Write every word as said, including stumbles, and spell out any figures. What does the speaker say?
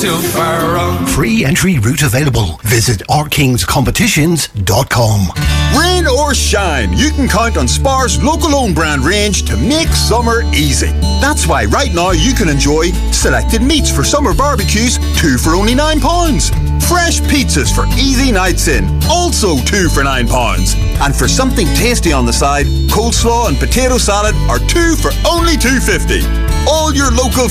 too far wrong. Free entry route available. Visit r kings competitions dot com. Rain or shine, you can count on Spar's local own brand range to make summer easy. That's why right now you can enjoy selected meats for summer barbecues, two for only nine pounds. Fresh pizzas for easy nights in, also two for nine pounds. And for something tasty on the side, coleslaw and potato salad are two for only two fifty. All your local